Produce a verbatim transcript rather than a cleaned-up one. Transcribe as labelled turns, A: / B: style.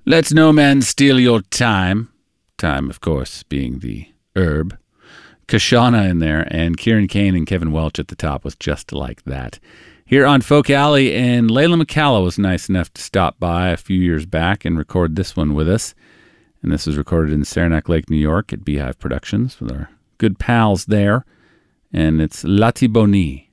A: Let no man steal your time. Time, of course, being the herb. Kashana in there, and Kieran Kane and Kevin Welch at the top with Just Like That. Here on Folk Alley, and Layla McCalla was nice enough to stop by a few years back and record this one with us. And this was recorded in Saranac Lake, New York at Beehive Productions with our good pals there. And it's Lati Boni.